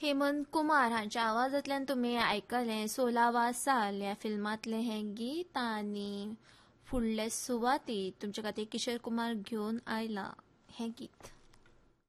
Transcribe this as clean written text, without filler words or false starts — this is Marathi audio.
हेमंत कुमार हांच्या आवाजांतल्यान तुम्ही आयकले 16वा साल ह्या फिल्मांतले हें गीत आनी फुडले सुवातेक तुमचे खातीर किशोर कुमार घेवन आयला हें गीत.